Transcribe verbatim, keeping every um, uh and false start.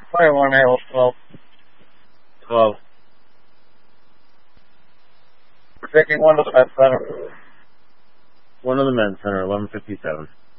twenty-one, Harold, twelve. twelve. We're taking one to the men's center. One to the men's center, eleven fifty-seven.